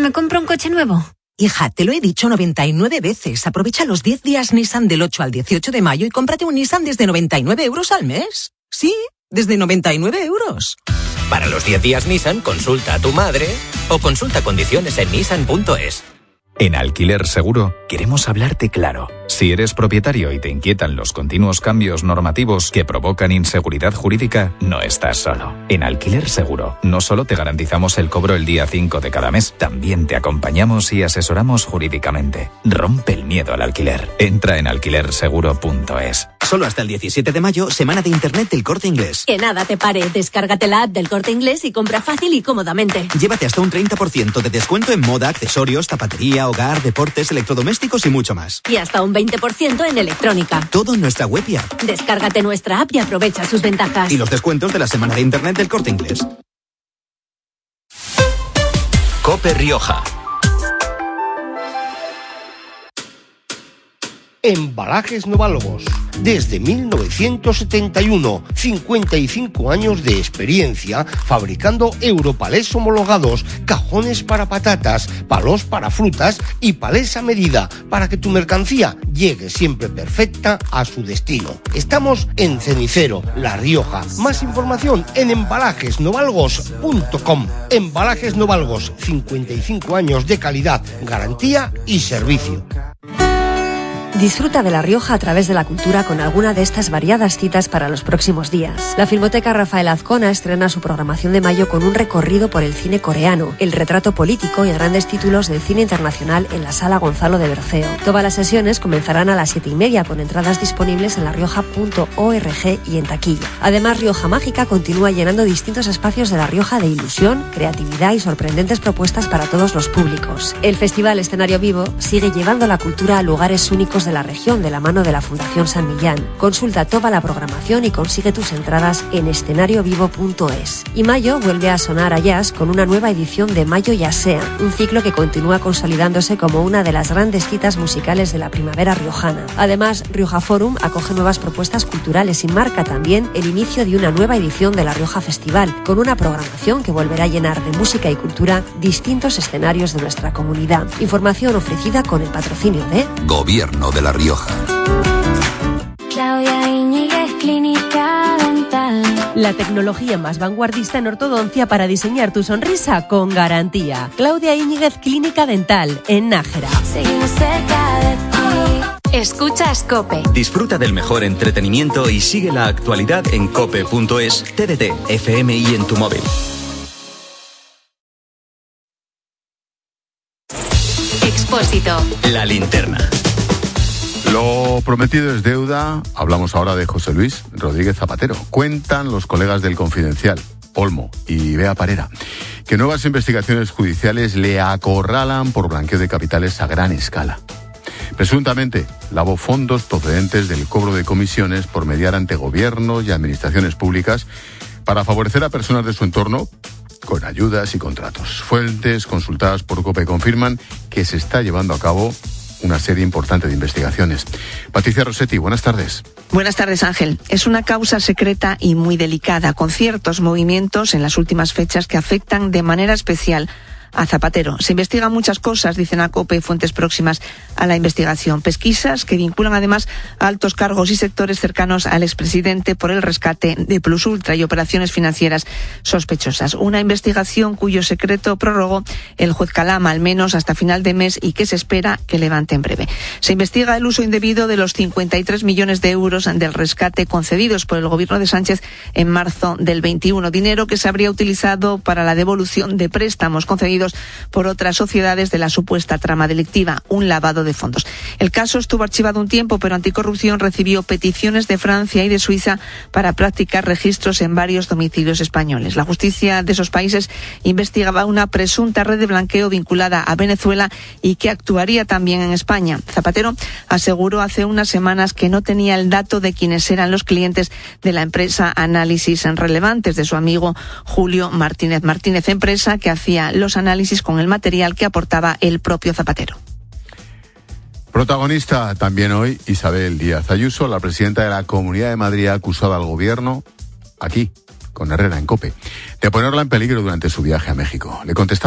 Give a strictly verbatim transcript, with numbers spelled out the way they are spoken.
me compro un coche nuevo? Hija, te lo he dicho noventa y nueve veces. Aprovecha los diez días Nissan del ocho al dieciocho de mayo y cómprate un Nissan desde noventa y nueve euros al mes. Sí, desde noventa y nueve euros. Para los diez días Nissan, consulta a tu madre o consulta condiciones en nissan punto es. En Alquiler Seguro queremos hablarte claro. Si eres propietario y te inquietan los continuos cambios normativos que provocan inseguridad jurídica, no estás solo. En Alquiler Seguro no solo te garantizamos el cobro el día cinco de cada mes, también te acompañamos y asesoramos jurídicamente. Rompe el miedo al alquiler. Entra en alquiler seguro punto es. Solo hasta el diecisiete de mayo, semana de internet del Corte Inglés. Que nada te pare, descárgate la app del Corte Inglés y compra fácil y cómodamente. Llévate hasta un treinta por ciento de descuento en moda, accesorios, zapatería, hogar, deportes, electrodomésticos y mucho más. Y hasta un veinte por ciento en electrónica. Todo en nuestra web y app. Descárgate nuestra app y aprovecha sus ventajas. Y los descuentos de la semana de internet del Corte Inglés. COPE Rioja. Embalajes Noválogos. Desde mil novecientos setenta y uno, cincuenta y cinco años de experiencia fabricando europalés homologados, cajones para patatas, palos para frutas y palés a medida para que tu mercancía llegue siempre perfecta a su destino. Estamos en Cenicero, La Rioja. Más información en embalajes novalgos punto com. Embalajes Novalgos, cincuenta y cinco años de calidad, garantía y servicio. Disfruta de La Rioja a través de la cultura con alguna de estas variadas citas para los próximos días. La Filmoteca Rafael Azcona estrena su programación de mayo con un recorrido por el cine coreano, el retrato político y grandes títulos del cine internacional en la Sala Gonzalo de Berceo. Todas las sesiones comenzarán a las siete y media con entradas disponibles en la rioja punto org y en taquilla. Además, Rioja Mágica continúa llenando distintos espacios de La Rioja de ilusión, creatividad y sorprendentes propuestas para todos los públicos. El Festival Escenario Vivo sigue llevando la cultura a lugares únicos de la región de la mano de la Fundación San Millán. Consulta toda la programación y consigue tus entradas en escenario vivo punto es. Y mayo vuelve a sonar a jazz con una nueva edición de Mayo Jazzea, un ciclo que continúa consolidándose como una de las grandes citas musicales de la primavera riojana. Además, Rioja Forum acoge nuevas propuestas culturales y marca también el inicio de una nueva edición de La Rioja Festival, con una programación que volverá a llenar de música y cultura distintos escenarios de nuestra comunidad. Información ofrecida con el patrocinio de Gobierno de La Rioja. Claudia Iñiguez, Clínica Dental. La tecnología más vanguardista en ortodoncia para diseñar tu sonrisa con garantía. Claudia Iñiguez, Clínica Dental, en Nájera. Seguimos cerca de ti. Escuchas COPE. Disfruta del mejor entretenimiento y sigue la actualidad en cope punto es, T D T, F M y en tu móvil. Expósito. La linterna. Lo prometido es deuda. Hablamos ahora de José Luis Rodríguez Zapatero. Cuentan los colegas del Confidencial, Olmo y Bea Parera, que nuevas investigaciones judiciales le acorralan por blanqueo de capitales a gran escala. Presuntamente, lavó fondos procedentes del cobro de comisiones por mediar ante gobiernos y administraciones públicas para favorecer a personas de su entorno con ayudas y contratos. Fuentes consultadas por COPE confirman que se está llevando a cabo una serie importante de investigaciones. Patricia Rossetti, buenas tardes. Buenas tardes, Ángel. Es una causa secreta y muy delicada, con ciertos movimientos en las últimas fechas que afectan de manera especial a Zapatero. Se investigan muchas cosas, dicen a COPE fuentes próximas a la investigación. Pesquisas que vinculan además a altos cargos y sectores cercanos al expresidente por el rescate de Plus Ultra y operaciones financieras sospechosas. Una investigación cuyo secreto prorrogó el juez Calama, al menos hasta final de mes, y que se espera que levante en breve. Se investiga el uso indebido de los cincuenta y tres millones de euros del rescate concedidos por el gobierno de Sánchez en marzo del veintiuno. Dinero que se habría utilizado para la devolución de préstamos concedidos por otras sociedades de la supuesta trama delictiva, un lavado de fondos. El caso estuvo archivado un tiempo, pero Anticorrupción recibió peticiones de Francia y de Suiza para practicar registros en varios domicilios españoles. La justicia de esos países investigaba una presunta red de blanqueo vinculada a Venezuela y que actuaría también en España. Zapatero aseguró hace unas semanas que no tenía el dato de quiénes eran los clientes de la empresa Análisis Relevantes de su amigo Julio Martínez Martínez, empresa que hacía los análisis con el material que aportaba el propio Zapatero. Protagonista también hoy Isabel Díaz Ayuso, la presidenta de la Comunidad de Madrid, ha acusado al gobierno, aquí, con Herrera en COPE, de ponerla en peligro durante su viaje a México. Le contestaba